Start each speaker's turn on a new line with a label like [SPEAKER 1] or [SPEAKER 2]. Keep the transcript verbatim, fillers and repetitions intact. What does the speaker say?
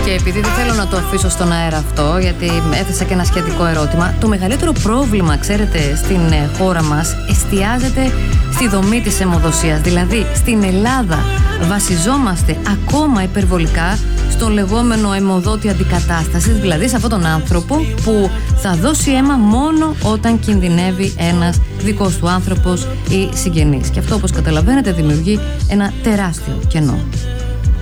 [SPEAKER 1] Και επειδή δεν θέλω να το αφήσω στον αέρα αυτό, γιατί έθεσα και ένα σχετικό ερώτημα, το μεγαλύτερο πρόβλημα, ξέρετε, στην χώρα μας εστιάζεται στη δομή της αιμοδοσίας. Δηλαδή, στην Ελλάδα βασιζόμαστε ακόμα υπερβολικά στο λεγόμενο αιμοδότη αντικατάστασης, δηλαδή σε αυτόν τον άνθρωπο που θα δώσει αίμα μόνο όταν κινδυνεύει ένας δικός του άνθρωπος ή συγγενής. Και αυτό, όπως καταλαβαίνετε, δημιουργεί ένα τεράστιο κενό.